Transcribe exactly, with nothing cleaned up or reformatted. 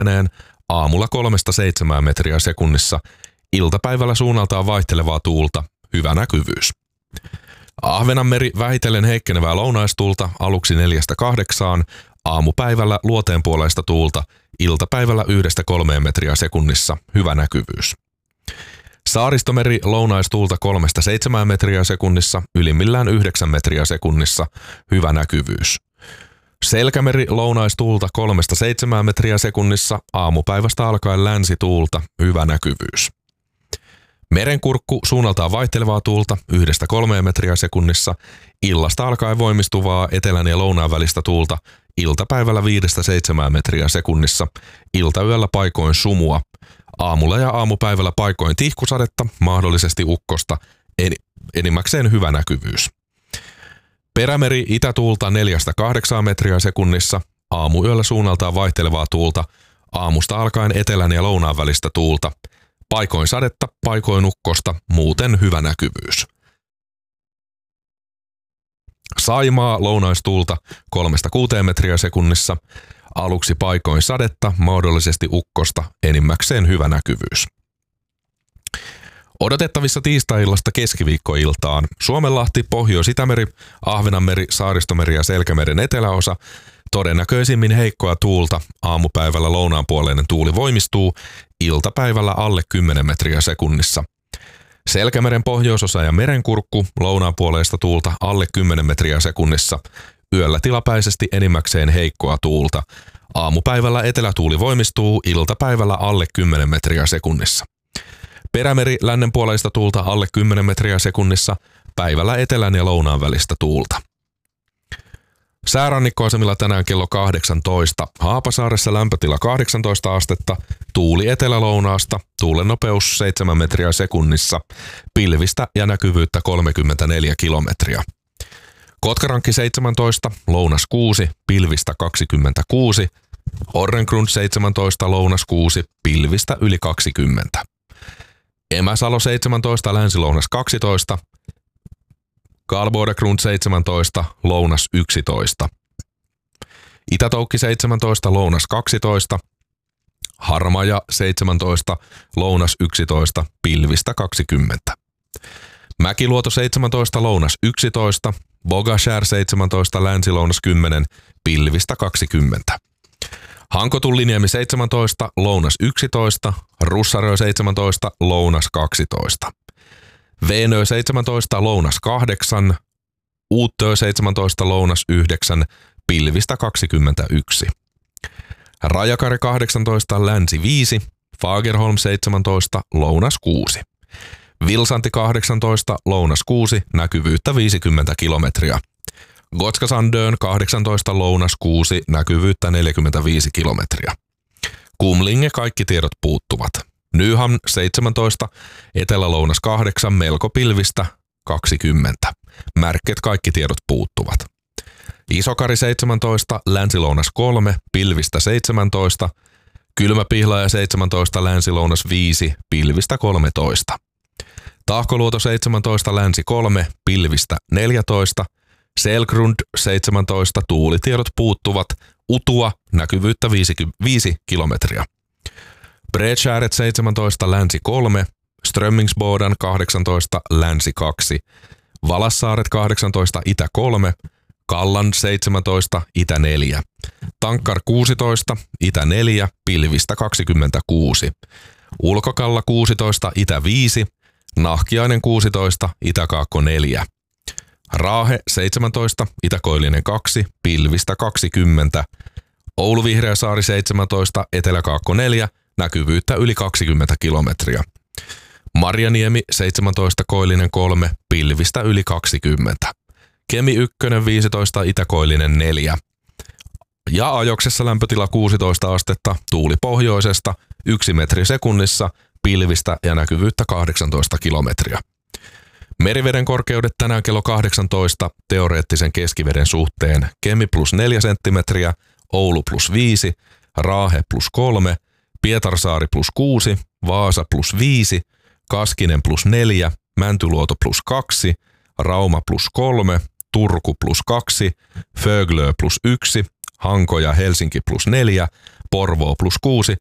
auringonpaistineen, aamulla kolmesta seitsemään metriä sekunnissa, iltapäivällä suunnaltaan vaihtelevaa tuulta, hyvä näkyvyys. Ahvenanmeri vähitellen heikkenevää lounaistuulta aluksi neljästä kahdeksaan, aamupäivällä luoteenpuoleista tuulta, iltapäivällä yhdestä kolmeen metriä sekunnissa, hyvä näkyvyys. Saaristomeri lounaistuulta kolmesta seitsemään metriä sekunnissa, ylimmillään yhdeksän metriä sekunnissa, hyvä näkyvyys. Selkämeri lounaistuulta kolmesta seitsemään metriä sekunnissa, aamupäivästä alkaen länsituulta, hyvä näkyvyys. Merenkurkku suunnaltaan vaihtelevaa tuulta yhdestä kolmeen metriä sekunnissa, illasta alkaen voimistuvaa etelän ja lounaan välistä tuulta, iltapäivällä viidestä seitsemään metriä sekunnissa, iltayöllä paikoin sumua, aamulla ja aamupäivällä paikoin tihkusadetta, mahdollisesti ukkosta, en, enimmäkseen hyvä näkyvyys. Perämeri itätuulta neljästä kahdeksaan metriä sekunnissa, aamuyöllä suunnaltaan vaihtelevaa tuulta, aamusta alkaen etelän ja lounaan välistä tuulta, paikoin sadetta, paikoin ukkosta, muuten hyvä näkyvyys. Saimaa lounaistuulta kolmesta kuuteen metriä sekunnissa, aluksi paikoin sadetta, mahdollisesti ukkosta, enimmäkseen hyvä näkyvyys. Odotettavissa tiistai-illasta keskiviikkoiltaan Suomenlahti, Pohjois-Itämeri, Ahvenanmeri, Saaristomeri ja Selkämeren eteläosa, todennäköisimmin heikkoa tuulta, aamupäivällä lounaanpuoleinen tuuli voimistuu, iltapäivällä alle kymmenen metriä sekunnissa. Selkämeren pohjoisosa ja merenkurkku, lounaanpuoleista tuulta alle kymmenen metriä sekunnissa, yöllä tilapäisesti enimmäkseen heikkoa tuulta. Aamupäivällä etelätuuli voimistuu, iltapäivällä alle kymmenen metriä sekunnissa. Perämeri lännenpuoleista tuulta alle kymmenen metriä sekunnissa, päivällä etelän ja lounaan välistä tuulta. Säärannikkoasemilla tänään kello kahdeksantoista. Haapasaaressa lämpötila kahdeksantoista astetta, tuuli etelälounaasta, tuulen nopeus seitsemän metriä sekunnissa, pilvistä ja näkyvyyttä kolmekymmentäneljä kilometriä. Kotkarankki seitsemäntoista, lounas kuusi, pilvistä kaksikymmentäkuusi, Orrengrund seitsemäntoista, lounas kuusi, pilvistä yli kaksikymmentä. Emäsalo seitsemäntoista, länsilounas kaksitoista, Karlsborg seitsemäntoista, lounas yksitoista. Itätoukki seitsemäntoista, lounas kaksitoista, Harmaja seitsemäntoista, lounas yksitoista, pilvistä kaksikymmentä. Mäkiluoto seitsemäntoista, lounas yksitoista, Bogashär seitsemäntoista, länsilounas kymmenen, pilvistä kaksikymmentä. Hankotulliniemi seitsemäntoista, lounas yksitoista, Russarö seitsemäntoista, lounas kaksitoista. Veenö seitsemäntoista, lounas kahdeksan, Uutö seitsemäntoista, lounas yhdeksän, pilvistä kaksikymmentäyksi. Rajakari kahdeksantoista, länsi viisi, Fagerholm seitsemäntoista, lounas kuusi. Vilsanti kahdeksantoista, lounas kuusi, näkyvyyttä viisikymmentä kilometriä. Gotskasandön kahdeksantoista, lounas kuusi, näkyvyyttä neljäkymmentäviisi kilometriä. Kumlinge kaikki tiedot puuttuvat. Nyhamn seitsemäntoista, etelä-lounas kahdeksan, melko pilvistä kaksikymmentä. Märket kaikki tiedot puuttuvat. Isokari seitsemäntoista, länsi-lounas kolme, pilvistä seitsemäntoista. Kylmäpihlaja seitsemäntoista, länsi-lounas viisi, pilvistä kolmetoista. Tahkoluoto seitsemäntoista, länsi kolme, pilvistä neljätoista. Selgrund seitsemäntoista, tuulitiedot puuttuvat. Utua, näkyvyyttä viisi kilometriä. Bredskäret seitsemäntoista, länsi kolme, Strömmingsboden kahdeksantoista, länsi kaksi, Valassaaret kahdeksantoista, itä kolme, Kallan seitsemäntoista, itä neljä, Tankkar kuusitoista, itä neljä, pilvistä kaksikymmentäkuusi, Ulkokalla kuusitoista, itä viisi, Nahkiainen kuusitoista, itäkaakko neljä, Raahe seitsemäntoista, itäkoillinen kaksi, pilvistä kaksikymmentä, Oulu Vihreäsaari seitsemäntoista, eteläkaakko neljä, näkyvyyttä yli kaksikymmentä kilometriä. Marjaniemi seitsemäntoista, koillinen kolme, pilvistä yli kaksikymmentä. Kemi yksi viisitoista, itäkoillinen neljä. Ja Ajoksessa lämpötila kuusitoista astetta, tuuli pohjoisesta, yksi metri sekunnissa, pilvistä ja näkyvyyttä kahdeksantoista kilometriä. Meriveden korkeudet tänään kello kahdeksantoista teoreettisen keskiveden suhteen. Kemi plus neljä senttimetriä, Oulu plus viisi, Raahe plus kolme, Pietarsaari plus kuusi, Vaasa plus viisi, Kaskinen plus neljä, Mäntyluoto plus kaksi, Rauma plus kolme, Turku plus kaksi, Föglö plus yksi, Hanko ja Helsinki plus neljä, Porvoo plus kuusi,